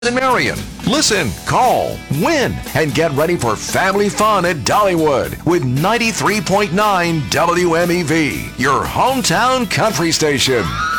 in Marion. Listen, call, win, and get ready for family fun at Dollywood with 93.9 WMEV, your hometown country station.